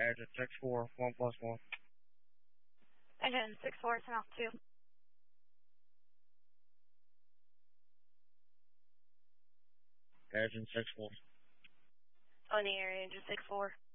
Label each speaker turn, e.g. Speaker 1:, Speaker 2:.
Speaker 1: Engine 6-4, 1+1.
Speaker 2: Engine 6-4, South 2.
Speaker 1: Engine 6-4.
Speaker 2: On the area, Engine 6-4.